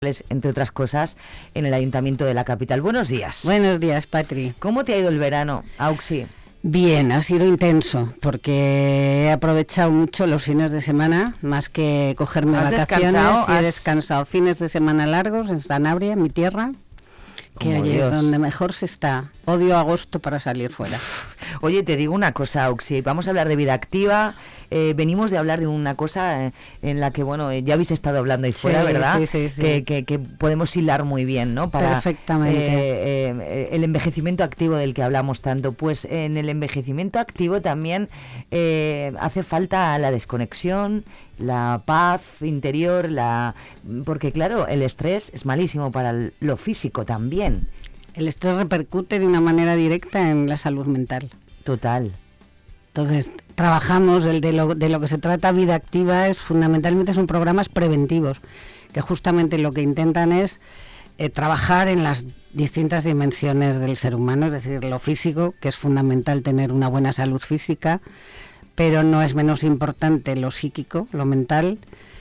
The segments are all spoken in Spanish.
entre otras cosas, en el Ayuntamiento de la capital. Buenos días. Buenos días, Patri. ¿Cómo te ha ido el verano, Auxi? Bien, ha sido intenso, porque he aprovechado mucho los fines de semana, más que cogerme vacaciones. He descansado fines de semana largos en Sanabria, en mi tierra, que allí es donde mejor se está. Odio agosto para salir fuera. Oye, te digo una cosa, Auxi, vamos a hablar de vida activa. Venimos de hablar de una cosa en la que, bueno, ya habéis estado hablando ahí fuera, ¿verdad? Sí. Que podemos hilar muy bien, ¿no? Para, perfectamente. El envejecimiento activo del que hablamos tanto. Pues en el envejecimiento activo también hace falta la desconexión, la paz interior, porque claro, el estrés es malísimo para lo físico también. El estrés repercute de una manera directa en la salud mental. Total. Entonces, trabajamos, de lo que se trata Vida Activa fundamentalmente son programas preventivos, que justamente lo que intentan es trabajar en las distintas dimensiones del ser humano, es decir, lo físico, que es fundamental tener una buena salud física, pero no es menos importante lo psíquico, lo mental,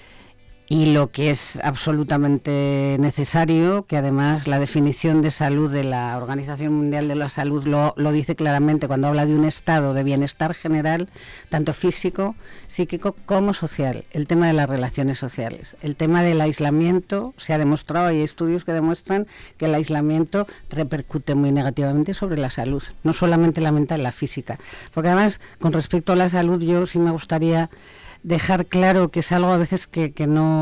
y lo que es absolutamente necesario, que además la definición de salud de la Organización Mundial de la Salud lo dice claramente cuando habla de un estado de bienestar general, tanto físico, psíquico como social, el tema de las relaciones sociales. El tema del aislamiento se ha demostrado, hay estudios que demuestran que el aislamiento repercute muy negativamente sobre la salud, no solamente la mental, la física. Porque además, con respecto a la salud, yo sí me gustaría dejar claro que es algo a veces que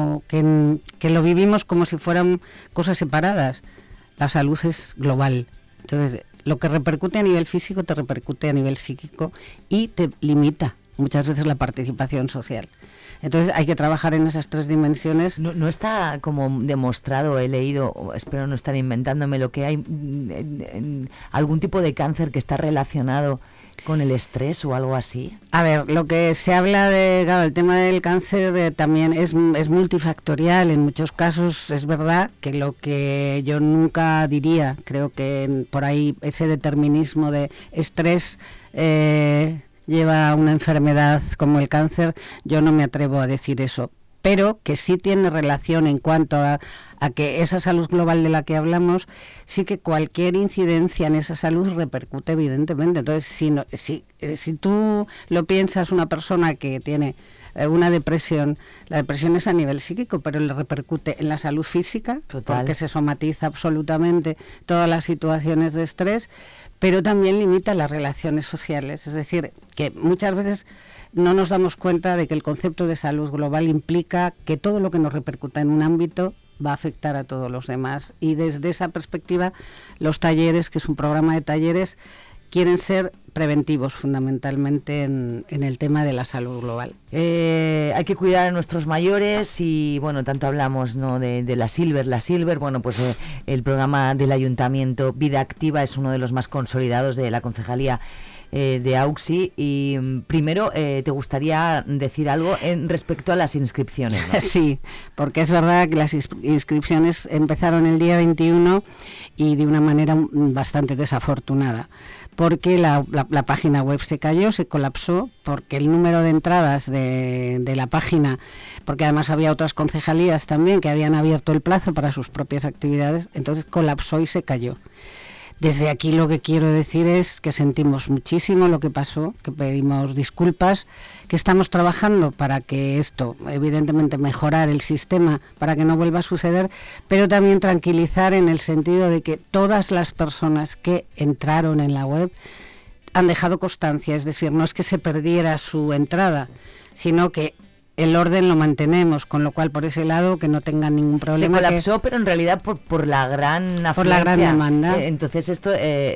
lo vivimos como si fueran cosas separadas. La salud es global. Entonces, lo que repercute a nivel físico te repercute a nivel psíquico y te limita muchas veces la participación social. Entonces hay que trabajar en esas tres dimensiones. No está como demostrado, he leído, espero no estar inventándome, lo que hay algún tipo de cáncer que está relacionado con el estrés o algo así. A ver, lo que se habla el tema del cáncer también es multifactorial. En muchos casos es verdad que lo que yo nunca diría, creo que por ahí ese determinismo de estrés lleva a una enfermedad como el cáncer, yo no me atrevo a decir eso, pero que sí tiene relación en cuanto a que esa salud global de la que hablamos, sí que cualquier incidencia en esa salud repercute evidentemente. Entonces, si tú lo piensas, una persona que tiene una depresión, la depresión es a nivel psíquico, pero le repercute en la salud física, total, porque se somatiza absolutamente todas las situaciones de estrés, pero también limita las relaciones sociales. Es decir, que muchas veces no nos damos cuenta de que el concepto de salud global implica que todo lo que nos repercuta en un ámbito va a afectar a todos los demás. Y desde esa perspectiva, los talleres, que es un programa de talleres, quieren ser preventivos fundamentalmente en el tema de la salud global. Hay que cuidar a nuestros mayores y, bueno, tanto hablamos, ¿no?, de la Silver, bueno, pues el programa del Ayuntamiento Vida Activa es uno de los más consolidados de la Concejalía de Auxi. Y primero te gustaría decir algo respecto a las inscripciones, ¿no? Sí, porque es verdad que las inscripciones empezaron el día 21 y de una manera bastante desafortunada, porque la página web se cayó, se colapsó, porque el número de entradas de la página, porque además había otras concejalías también que habían abierto el plazo para sus propias actividades, entonces colapsó y se cayó. Desde aquí lo que quiero decir es que sentimos muchísimo lo que pasó, que pedimos disculpas, que estamos trabajando para que esto, evidentemente mejorar el sistema para que no vuelva a suceder, pero también tranquilizar en el sentido de que todas las personas que entraron en la web han dejado constancia, es decir, no es que se perdiera su entrada, sino que el orden lo mantenemos, con lo cual por ese lado que no tengan ningún problema. Se colapsó, pero en realidad por la gran afluencia. Por la gran demanda. Entonces esto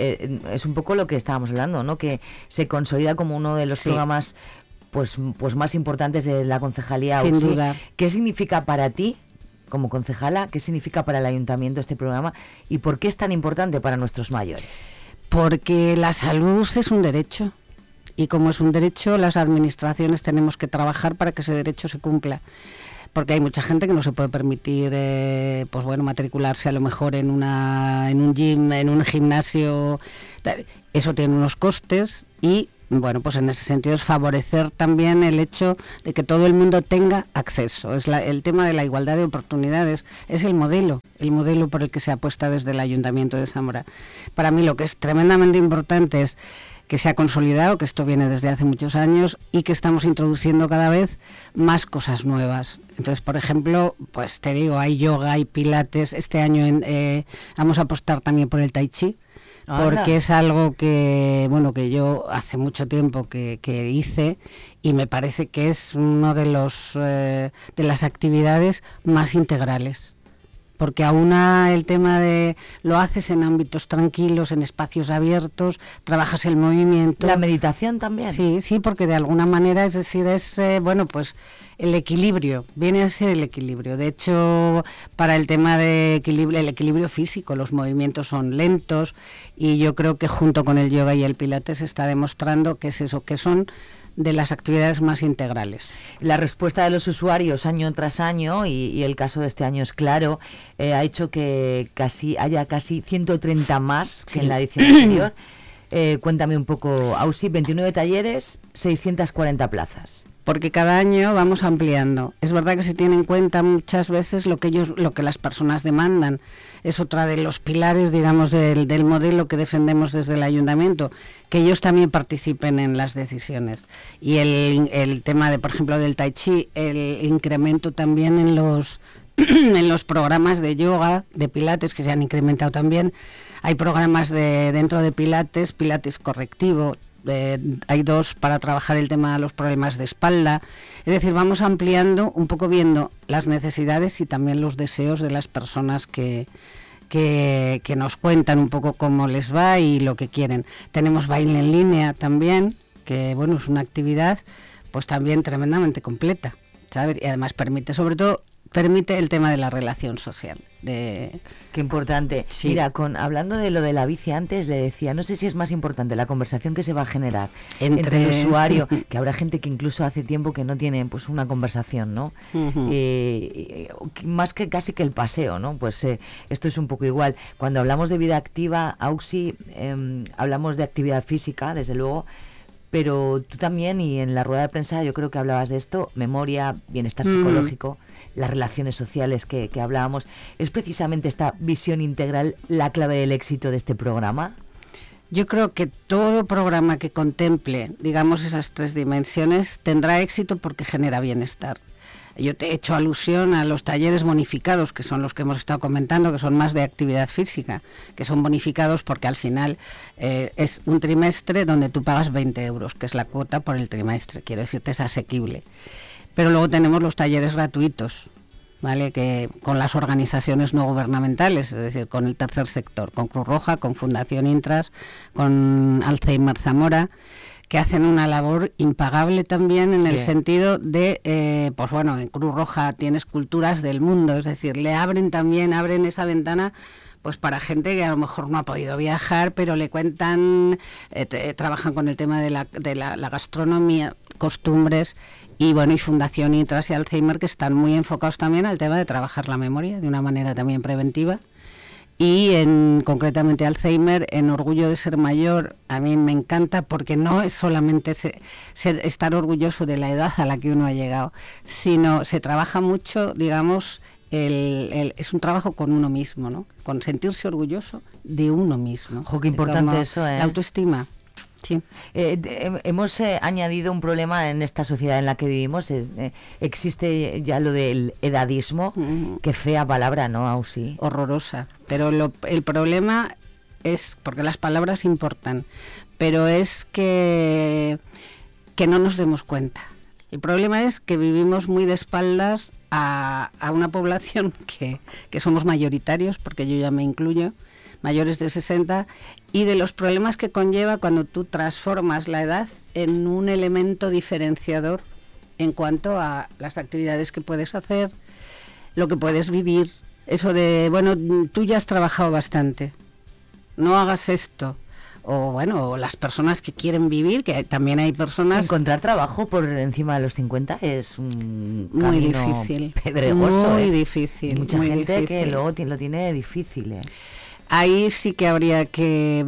es un poco lo que estábamos hablando, ¿no? Que se consolida como uno de los programas pues más importantes de la concejalía. Sin duda. ¿Qué significa para ti, como concejala, qué significa para el ayuntamiento este programa y por qué es tan importante para nuestros mayores? Porque la salud es un derecho. Y como es un derecho, las administraciones tenemos que trabajar para que ese derecho se cumpla. Porque hay mucha gente que no se puede permitir, matricularse a lo mejor en un gym, en un gimnasio. Eso tiene unos costes y bueno, pues en ese sentido es favorecer también el hecho de que todo el mundo tenga acceso. Es el tema de la igualdad de oportunidades, es el modelo por el que se apuesta desde el Ayuntamiento de Zamora. Para mí lo que es tremendamente importante es que se ha consolidado, que esto viene desde hace muchos años y que estamos introduciendo cada vez más cosas nuevas. Entonces, por ejemplo, pues te digo, hay yoga, hay pilates. Este año vamos a apostar también por el tai chi, porque es algo que, bueno, que yo hace mucho tiempo que hice y me parece que es uno de las actividades más integrales. Porque aúna el tema de lo haces en ámbitos tranquilos, en espacios abiertos, trabajas el movimiento. ¿La meditación también? Sí, porque de alguna manera, es decir, es, bueno, pues el equilibrio, viene a ser el equilibrio. De hecho, para el tema de el equilibrio físico, los movimientos son lentos y yo creo que junto con el yoga y el pilates se está demostrando que es eso, que son de las actividades más integrales. La respuesta de los usuarios año tras año, y el caso de este año es claro, ha hecho que haya casi 130 más que en la edición anterior. Cuéntame un poco, Ausi, 29 talleres, 640 plazas. Porque cada año vamos ampliando. Es verdad que se tiene en cuenta muchas veces lo que las personas demandan. Es otra de los pilares, digamos, del modelo que defendemos desde el Ayuntamiento, que ellos también participen en las decisiones. Y el tema de, por ejemplo, del tai chi, el incremento también en los en los programas de yoga, de pilates, que se han incrementado también. Hay programas dentro de pilates correctivo. Hay 2 para trabajar el tema de los problemas de espalda. Es decir, vamos ampliando, un poco viendo las necesidades y también los deseos de las personas que nos cuentan un poco cómo les va y lo que quieren. Tenemos baile en línea también, que bueno, es una actividad pues también tremendamente completa, ¿sabes? Y además permite el tema de la relación social. Qué importante. Sí. Mira, hablando de lo de la bici antes, le decía, no sé si es más importante la conversación que se va a generar entre el usuario, que habrá gente que incluso hace tiempo que no tiene pues una conversación, ¿no? Más que casi que el paseo, ¿no? Pues esto es un poco igual. Cuando hablamos de vida activa, Auxi, hablamos de actividad física, desde luego, pero tú también, y en la rueda de prensa yo creo que hablabas de esto, memoria, bienestar psicológico, las relaciones sociales que hablábamos. ¿Es precisamente esta visión integral la clave del éxito de este programa? Yo creo que todo programa que contemple, digamos, esas 3 dimensiones tendrá éxito porque genera bienestar. Yo te he hecho alusión a los talleres bonificados, que son los que hemos estado comentando, que son más de actividad física, que son bonificados porque al final es un trimestre donde tú pagas 20 euros, que es la cuota por el trimestre, quiero decirte, es asequible. Pero luego tenemos los talleres gratuitos, ¿vale? Que con las organizaciones no gubernamentales, es decir, con el tercer sector, con Cruz Roja, con Fundación Intras, con Alzheimer Zamora, que hacen una labor impagable también en el sentido de, pues bueno, en Cruz Roja tienes culturas del mundo, es decir, abren esa ventana pues para gente que a lo mejor no ha podido viajar, pero le cuentan, trabajan con el tema de la gastronomía, costumbres, y bueno, y Fundación Intras y Alzheimer, que están muy enfocados también al tema de trabajar la memoria de una manera también preventiva. Y concretamente Alzheimer, en Orgullo de Ser Mayor, a mí me encanta porque no es solamente estar orgulloso de la edad a la que uno ha llegado, sino se trabaja mucho, digamos, es un trabajo con uno mismo, ¿no? Con sentirse orgulloso de uno mismo. Ojo, qué importante eso, ¿eh? La autoestima. Sí. Hemos añadido un problema en esta sociedad en la que vivimos. Existe ya lo del edadismo. Qué fea palabra, ¿no, Ausi? Horrorosa. Pero el problema es, porque las palabras importan, pero es que no nos demos cuenta. El problema es que vivimos muy de espaldas a una población que somos mayoritarios, porque yo ya me incluyo, mayores de 60, y de los problemas que conlleva cuando tú transformas la edad en un elemento diferenciador en cuanto a las actividades que puedes hacer, lo que puedes vivir. Eso de, bueno, tú ya has trabajado bastante, no hagas esto. O bueno, las personas que quieren vivir, que también hay personas... Encontrar trabajo por encima de los 50 es un muy camino difícil, pedregoso. Muy difícil. Mucha muy gente difícil. que luego lo tiene difícil. Ahí sí que habría que ver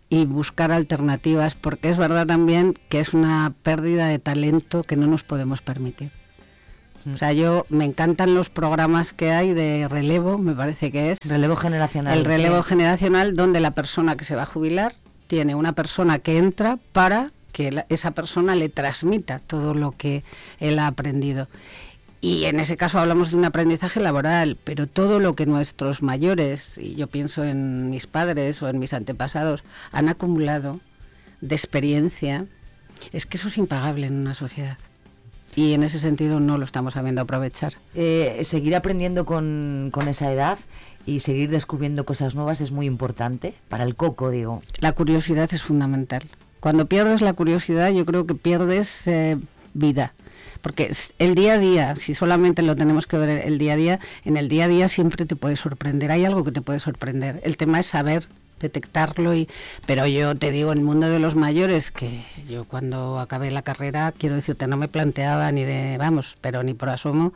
y buscar alternativas, porque es verdad también que es una pérdida de talento que no nos podemos permitir. O sea, me encantan los programas que hay de relevo, me parece que es. Relevo generacional. El relevo generacional, donde la persona que se va a jubilar tiene una persona que entra para que esa persona le transmita todo lo que él ha aprendido. Y en ese caso hablamos de un aprendizaje laboral, pero todo lo que nuestros mayores, y yo pienso en mis padres o en mis antepasados, han acumulado de experiencia, es que eso es impagable en una sociedad. Y en ese sentido no lo estamos sabiendo aprovechar. Seguir aprendiendo con esa edad y seguir descubriendo cosas nuevas es muy importante para el coco, digo. La curiosidad es fundamental. Cuando pierdes la curiosidad, yo creo que pierdes vida. Porque el día a día, si solamente lo tenemos que ver el día a día, en el día a día siempre te puede sorprender. Hay algo que te puede sorprender. El tema es saber detectarlo. Pero yo te digo, en el mundo de los mayores, que yo cuando acabé la carrera, quiero decirte, no me planteaba pero ni por asomo.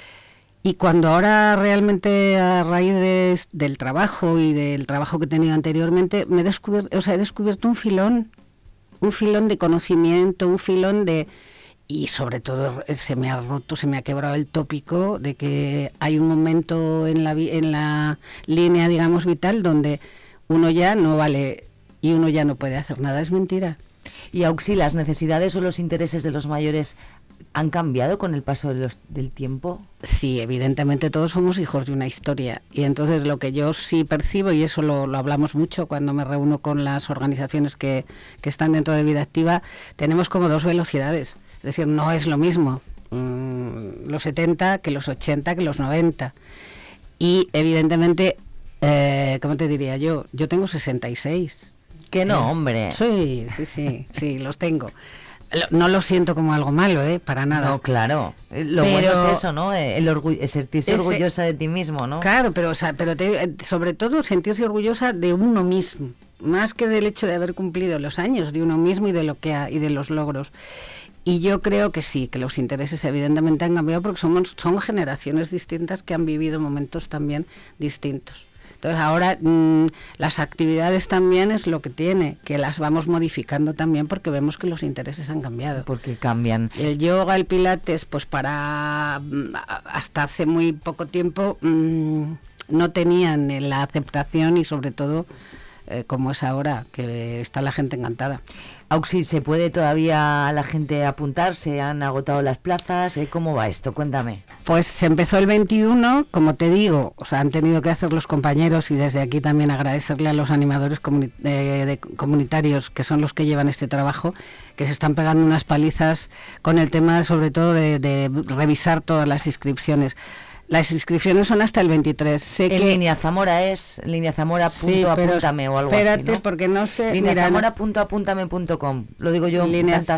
Y cuando ahora realmente, a raíz del trabajo y del trabajo que he tenido anteriormente, he descubierto un filón de conocimiento, un filón de... Y sobre todo se me ha quebrado el tópico de que hay un momento en la línea, digamos, vital, donde uno ya no vale y uno ya no puede hacer nada. Es mentira. Y Auxi, ¿las necesidades o los intereses de los mayores han cambiado con el paso del tiempo? Sí, evidentemente todos somos hijos de una historia. Y entonces lo que yo sí percibo, y eso lo hablamos mucho cuando me reúno con las organizaciones que están dentro de Vida Activa, tenemos como dos velocidades. Es decir, no es lo mismo los 70 que los 80 que los 90. Y evidentemente, ¿cómo te diría yo? Yo tengo 66. Que no, hombre. Sí, los tengo. No lo siento como algo malo, para nada. No, claro. Bueno es eso, ¿no? Sentirse orgullosa de ti mismo, ¿no? Claro, pero sobre todo sentirse orgullosa de uno mismo, más que del hecho de haber cumplido los años de uno mismo y de y de los logros. Y yo creo que sí, que los intereses evidentemente han cambiado porque son generaciones distintas que han vivido momentos también distintos. Entonces ahora las actividades también es lo que tiene, que las vamos modificando también porque vemos que los intereses han cambiado. Porque cambian. El yoga, el pilates, pues hasta hace muy poco tiempo no tenían la aceptación y sobre todo como es ahora, que está la gente encantada. Auxi, ¿se puede todavía la gente apuntar? ¿Se han agotado las plazas? ¿Cómo va esto? Cuéntame. Pues se empezó el 21, como te digo, han tenido que hacer los compañeros y desde aquí también agradecerle a los animadores comunitarios que son los que llevan este trabajo, que se están pegando unas palizas con el tema sobre todo de revisar todas las inscripciones. Las inscripciones son hasta el 23. Línea Zamora es lineazamora.apúntame o algo espérate, así, ¿no? Porque no sé... lineazamora.apúntame.com. Lo digo yo.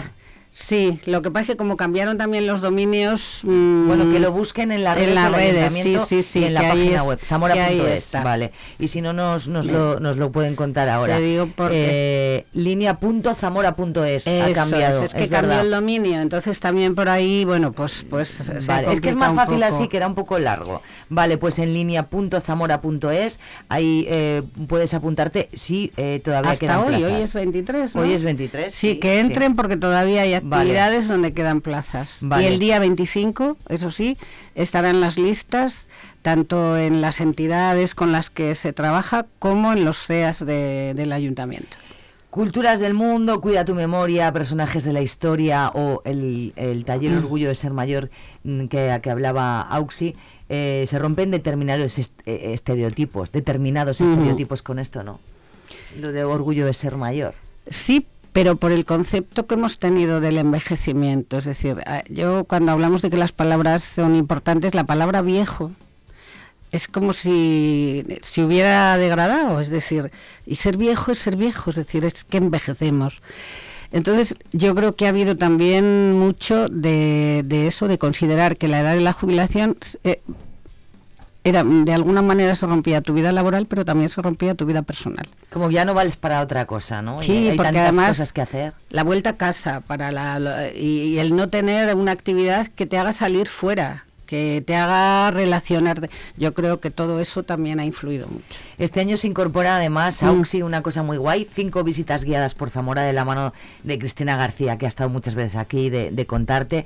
Sí, lo que pasa es que como cambiaron también los dominios... bueno, que lo busquen en las redes, sí, y en la página web, zamora.es, vale. Y si no, nos lo pueden contar ahora. Te digo porque... línea.zamora.es ha cambiado. Es que cambió el dominio, entonces también por ahí, bueno, pues vale, es que es más fácil así, que era un poco largo. Vale, pues en línea.zamora.es, ahí puedes apuntarte si todavía quedan plazas. Hoy es 23, ¿no? Hoy es 23. Sí, que entren porque todavía hay actividades donde quedan plazas. Vale. Y el día 25, eso sí, estarán las listas, tanto en las entidades con las que se trabaja como en los CEAs del ayuntamiento. Culturas del mundo, cuida tu memoria, personajes de la historia o el taller Orgullo de Ser Mayor que hablaba Auxi, se rompen determinados estereotipos con esto, ¿no? Lo de Orgullo de Ser Mayor. Sí, pero por el concepto que hemos tenido del envejecimiento. Es decir, yo cuando hablamos de que las palabras son importantes, la palabra viejo es como si hubiera degradado, es decir, y ser viejo, es decir, es que envejecemos. Entonces yo creo que ha habido también mucho de eso, de considerar que la edad de la jubilación de alguna manera se rompía tu vida laboral, pero también se rompía tu vida personal. Como ya no vales para otra cosa, ¿no? Sí, hay porque tantas además cosas que hacer. La vuelta a casa y el no tener una actividad que te haga salir fuera, que te haga relacionarte. Yo creo que todo eso también ha influido mucho. Este año se incorpora además a AUXI una cosa muy guay, 5 visitas guiadas por Zamora de la mano de Cristina García, que ha estado muchas veces aquí, de contarte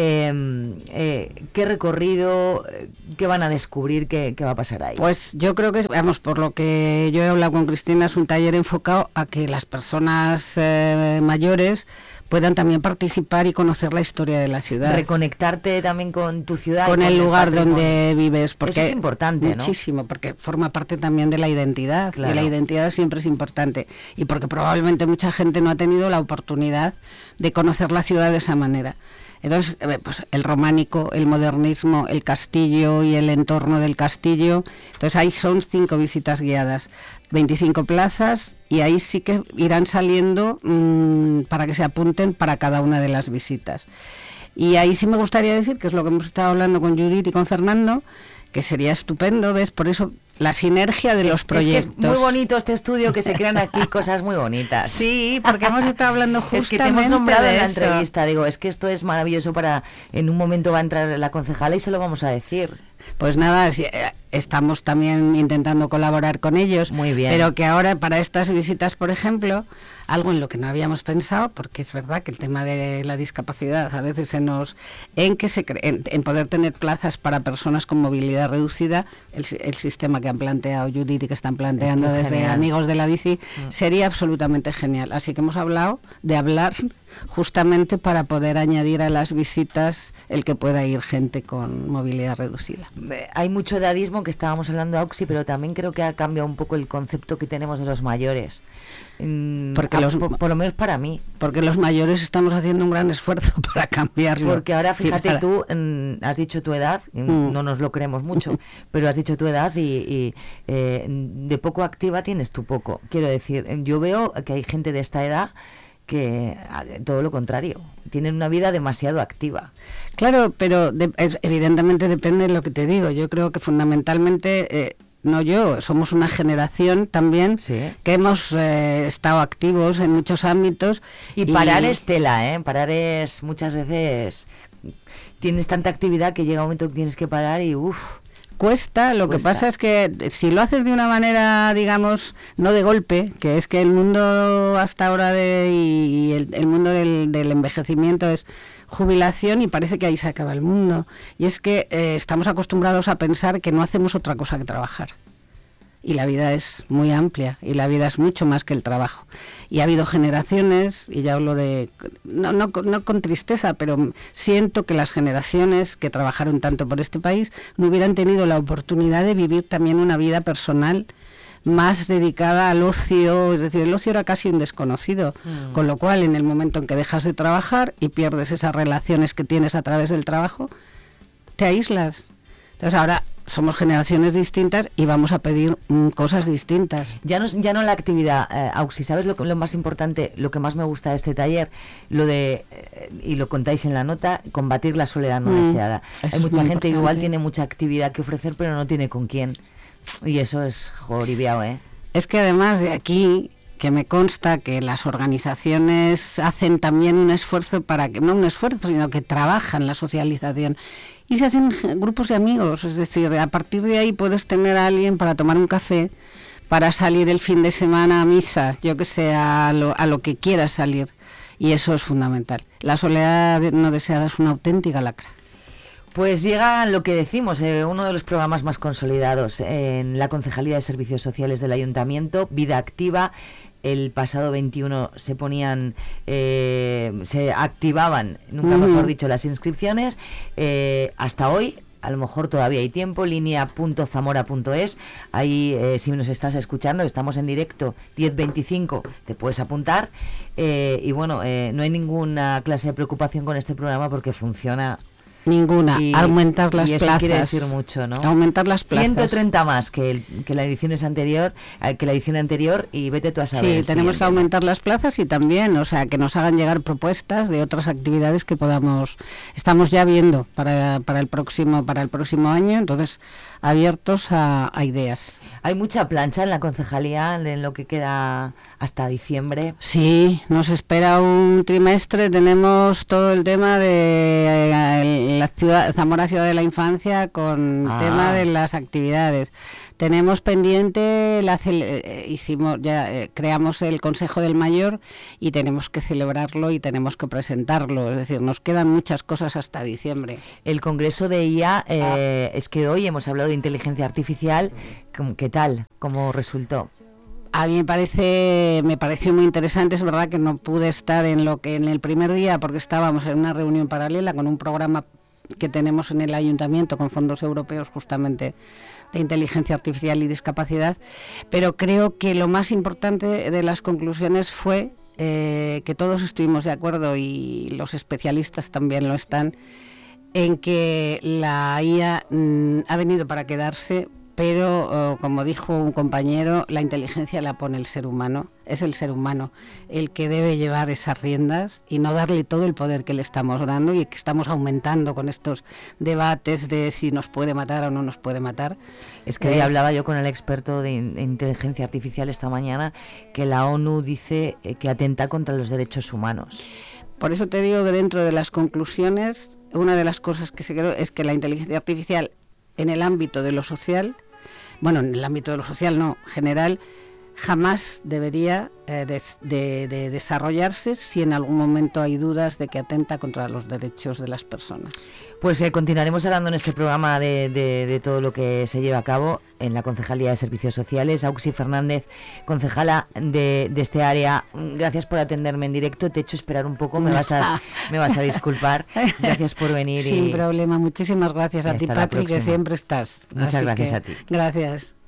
qué recorrido, qué van a descubrir, qué va a pasar ahí. Pues yo creo que, vamos, por lo que yo he hablado con Cristina, es un taller enfocado a que las personas mayores puedan también participar y conocer la historia de la ciudad. Reconectarte también con tu ciudad. Con el lugar donde vives. Porque eso es importante, muchísimo, ¿no? Porque forma parte también de la identidad. Claro. Y la identidad siempre es importante. Y porque probablemente mucha gente no ha tenido la oportunidad de conocer la ciudad de esa manera. Entonces, pues el románico, el modernismo, el castillo y el entorno del castillo. Entonces ahí son 5 visitas guiadas, 25 plazas, y ahí sí que irán saliendo para que se apunten para cada una de las visitas. Y ahí sí me gustaría decir, que es lo que hemos estado hablando con Judith y con Fernando, que sería estupendo, ¿ves? Por eso la sinergia de los proyectos. Es que es muy bonito este estudio, que se crean aquí cosas muy bonitas. Sí, porque hemos estado hablando justamente es que te hemos nombrado de en la eso. entrevista, digo, es que esto es maravilloso para, en un momento va a entrar la concejala y se lo vamos a decir. Pues nada, estamos también intentando colaborar con ellos. Muy bien. Pero que ahora para estas visitas, por ejemplo, algo en lo que no habíamos pensado, porque es verdad que el tema de la discapacidad a veces en poder tener plazas para personas con movilidad reducida, el sistema que han planteado Judith y que están planteando desde genial. Amigos de la Bici, sería absolutamente genial. Así que hemos hablado de hablar justamente para poder añadir a las visitas el que pueda ir gente con movilidad reducida. Hay mucho edadismo, que estábamos hablando de AUXI, pero también creo que ha cambiado un poco el concepto que tenemos de los mayores. Porque por lo menos para mí. Porque los mayores estamos haciendo un gran esfuerzo para cambiarlo. Porque ahora, fíjate, tú has dicho tu edad, no nos lo creemos mucho, pero has dicho tu edad y de poco activa tienes tú poco. Quiero decir, yo veo que hay gente de esta edad que todo lo contrario, tienen una vida demasiado activa. Claro, pero evidentemente depende de lo que te digo. Yo creo que fundamentalmente, somos una generación también, sí, que hemos estado activos en muchos ámbitos. Y parar es tela, parar es muchas veces, tienes tanta actividad que llega un momento que tienes que parar y Cuesta, lo que pasa es que si lo haces de una manera, digamos, no de golpe, que es que el mundo hasta ahora y el mundo del envejecimiento es jubilación y parece que ahí se acaba el mundo. Y es que estamos acostumbrados a pensar que no hacemos otra cosa que trabajar. Y la vida es muy amplia y la vida es mucho más que el trabajo. Y ha habido generaciones, y ya hablo no con tristeza, pero siento que las generaciones que trabajaron tanto por este país no hubieran tenido la oportunidad de vivir también una vida personal más dedicada al ocio. Es decir, el ocio era casi un desconocido, con lo cual en el momento en que dejas de trabajar y pierdes esas relaciones que tienes a través del trabajo, te aíslas. Entonces ahora somos generaciones distintas y vamos a pedir cosas distintas. Ya no la actividad, AUXI, ¿sabes lo más importante, lo que más me gusta de este taller? Lo de, y lo contáis en la nota, combatir la soledad no deseada. Hay mucha gente que igual tiene mucha actividad que ofrecer, pero no tiene con quién. Y eso es joribiao, Es que además de aquí, que me consta que las organizaciones hacen también un esfuerzo no un esfuerzo, sino que trabajan la socialización. Y se hacen grupos de amigos, es decir, a partir de ahí puedes tener a alguien para tomar un café, para salir el fin de semana a misa, yo que sé, a lo que quieras salir. Y eso es fundamental. La soledad no deseada es una auténtica lacra. Pues llega lo que decimos, uno de los programas más consolidados en la Concejalía de Servicios Sociales del Ayuntamiento, Vida Activa. El pasado 21 se activaban, nunca mejor dicho, las inscripciones. Hasta hoy, a lo mejor todavía hay tiempo, linea.zamora.es. Ahí, si nos estás escuchando, estamos en directo 10:25, te puedes apuntar. Y bueno, no hay ninguna clase de preocupación con este programa porque funciona. Ninguna, aumentar las plazas. Eso quiere decir mucho, ¿no? Aumentar las plazas. 130 más que la edición anterior, y vete tú a saber. Sí, tenemos que aumentar las plazas y también, que nos hagan llegar propuestas de otras actividades que estamos ya viendo para el próximo año, entonces abiertos a ideas. Hay mucha plancha en la concejalía en lo que queda hasta diciembre. Sí, nos espera un trimestre, tenemos todo el tema de la ciudad, Zamora Ciudad de la Infancia, con tema de las actividades. Tenemos pendiente, creamos el Consejo del Mayor y tenemos que celebrarlo y tenemos que presentarlo. Es decir, nos quedan muchas cosas hasta diciembre. El Congreso de IA, es que hoy hemos hablado de inteligencia artificial. ¿Qué tal? ¿Cómo resultó? A mí me pareció muy interesante. Es verdad que no pude estar en el primer día porque estábamos en una reunión paralela con un programa que tenemos en el ayuntamiento con fondos europeos justamente de inteligencia artificial y discapacidad, pero creo que lo más importante de las conclusiones fue que todos estuvimos de acuerdo, y los especialistas también lo están, en que la IA ha venido para quedarse, pero como dijo un compañero, la inteligencia la pone el ser humano. Es el ser humano el que debe llevar esas riendas y no darle todo el poder que le estamos dando y que estamos aumentando con estos debates de si nos puede matar o no nos puede matar. Es que hoy hablaba yo con el experto de inteligencia artificial esta mañana, que la ONU dice que atenta contra los derechos humanos. Por eso te digo que dentro de las conclusiones, una de las cosas que se quedó es que la inteligencia artificial en el ámbito de lo social, bueno, en el ámbito de lo social no, general, jamás debería de desarrollarse si en algún momento hay dudas de que atenta contra los derechos de las personas. Pues continuaremos hablando en este programa de todo lo que se lleva a cabo en la Concejalía de Servicios Sociales. Auxi Fernández, concejala de este área, gracias por atenderme en directo. Te he hecho esperar un poco, me vas a disculpar. Gracias por venir. Sin problema, muchísimas gracias a ti, Patri, que siempre estás. Muchas gracias a ti. Gracias.